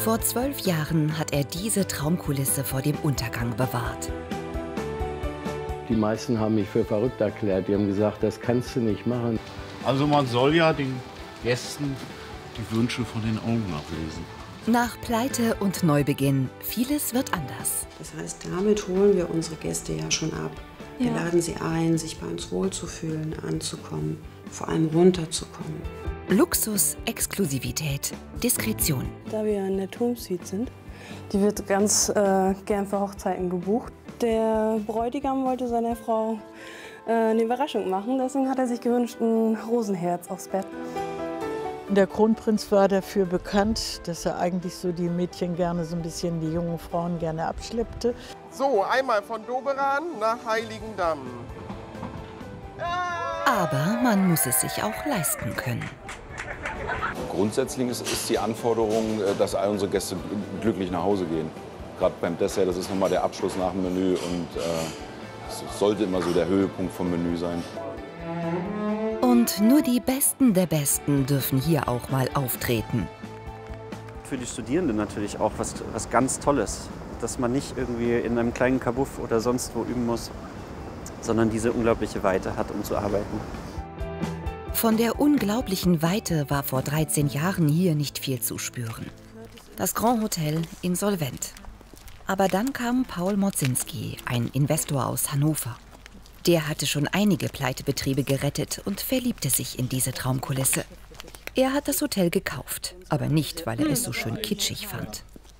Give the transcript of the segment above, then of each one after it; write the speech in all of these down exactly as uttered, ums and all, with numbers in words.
Vor zwölf Jahren hat er diese Traumkulisse vor dem Untergang bewahrt. Die meisten haben mich für verrückt erklärt. Die haben gesagt, das kannst du nicht machen. Also man soll ja den Gästen die Wünsche von den Augen ablesen. Nach Pleite und Neubeginn, vieles wird anders. Das heißt, damit holen wir unsere Gäste ja schon ab. Wir Ja. laden sie ein, sich bei uns wohlzufühlen, anzukommen, vor allem runterzukommen. Luxus, Exklusivität, Diskretion. Da wir in der Turmsuite sind, die wird ganz äh, gern für Hochzeiten gebucht. Der Bräutigam wollte seiner Frau äh, eine Überraschung machen, deswegen hat er sich gewünscht, ein Rosenherz aufs Bett. Der Kronprinz war dafür bekannt, dass er eigentlich so die Mädchen gerne so ein bisschen, die jungen Frauen gerne abschleppte. So, einmal von Doberan nach Heiligendamm. Aber man muss es sich auch leisten können. Grundsätzlich ist, ist die Anforderung, dass all unsere Gäste glücklich nach Hause gehen. Gerade beim Dessert, das ist nochmal der Abschluss nach dem Menü und äh, es sollte immer so der Höhepunkt vom Menü sein. Und nur die Besten der Besten dürfen hier auch mal auftreten. Für die Studierenden natürlich auch was, was ganz Tolles, dass man nicht irgendwie in einem kleinen Kabuff oder sonst wo üben muss, sondern diese unglaubliche Weite hat, um zu arbeiten. Von der unglaublichen Weite war vor dreizehn Jahren hier nicht viel zu spüren. Das Grand Hotel insolvent. Aber dann kam Paul Modzinski, ein Investor aus Hannover. Der hatte schon einige Pleitebetriebe gerettet und verliebte sich in diese Traumkulisse. Er hat das Hotel gekauft, aber nicht, weil er es so schön kitschig fand.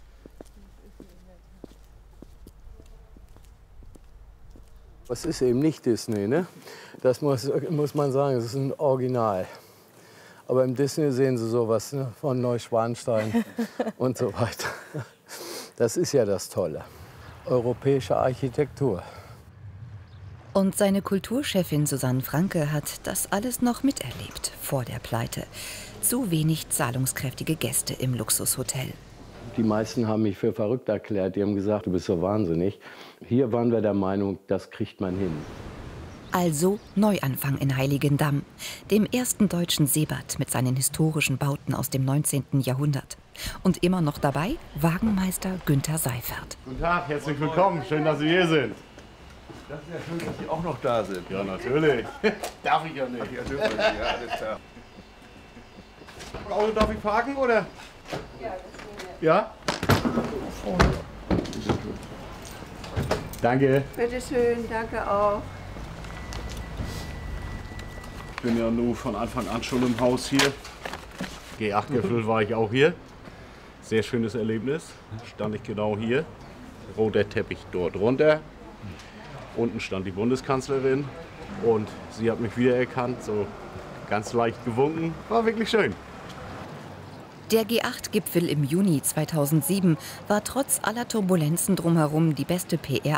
Das ist eben nicht Disney, ne? Das muss, muss man sagen, das ist ein Original. Aber im Disney sehen Sie sowas, ne? Von Neuschwanstein und so weiter. Das ist ja das Tolle. Europäische Architektur. Und seine Kulturchefin Susanne Franke hat das alles noch miterlebt vor der Pleite. Zu wenig zahlungskräftige Gäste im Luxushotel. Die meisten haben mich für verrückt erklärt. Die haben gesagt, du bist so wahnsinnig. Hier waren wir der Meinung, das kriegt man hin. Also Neuanfang in Heiligendamm, dem ersten deutschen Seebad mit seinen historischen Bauten aus dem neunzehnten Jahrhundert. Und immer noch dabei Wagenmeister Günther Seifert. Guten Tag, herzlich willkommen. Schön, dass Sie hier sind. Das ist ja schön, dass Sie auch noch da sind. Ja, natürlich. Darf ich ja nicht. Ach, ja, dürfen Sie. Ja, alles klar. Auto darf ich parken, oder? Ja? Danke. Bitte schön, danke auch. Ich bin ja nur von Anfang an schon im Haus hier. G acht Gipfel war ich auch hier. Sehr schönes Erlebnis. Stand ich genau hier. Roter Teppich dort runter. Unten stand die Bundeskanzlerin und sie hat mich wiedererkannt, so ganz leicht gewunken. War wirklich schön. Der G acht Gipfel im Juni zweitausendsieben war trotz aller Turbulenzen drumherum die beste P